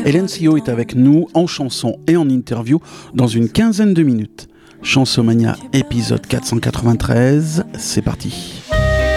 Hélène Sio est avec nous en chanson et en interview dans une quinzaine de minutes. Chansomania épisode 493, c'est parti.